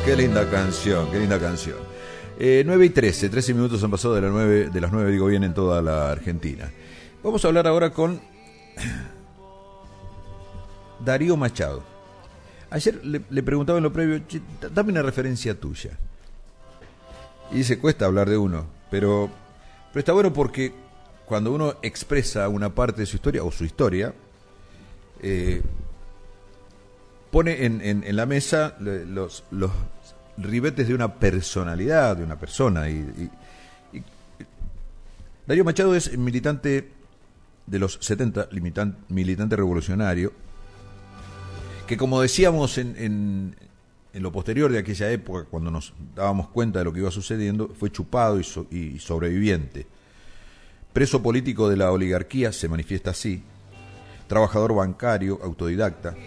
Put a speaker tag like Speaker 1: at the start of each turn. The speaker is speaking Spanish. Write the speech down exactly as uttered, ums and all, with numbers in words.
Speaker 1: Qué linda canción, qué linda canción. Eh, nueve y trece, trece minutos han pasado de las nueve, de las nueve, digo bien, en toda la Argentina. Vamos a hablar ahora con Darío Machado. Ayer le, le preguntaba en lo previo, dame una referencia tuya. Y dice, cuesta hablar de uno, pero, pero está bueno porque cuando uno expresa una parte de su historia, o su historia, eh, pone en, en, en la mesa los, los ribetes de una personalidad, de una persona. Y, y, y Darío Machado es militante de los setenta, militante revolucionario, que como decíamos en, en, en lo posterior de aquella época, cuando nos dábamos cuenta de lo que iba sucediendo, fue chupado y, so, y sobreviviente. Preso político de la oligarquía, se manifiesta así, trabajador bancario, autodidacta,